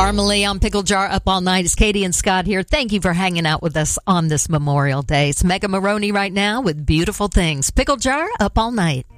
Normally on Pickle Jar Up All Night, it's Katie and Scott here. Thank you for hanging out with us on this Memorial Day. It's Mega Maroney right now with Beautiful Things. Pickle Jar Up All Night.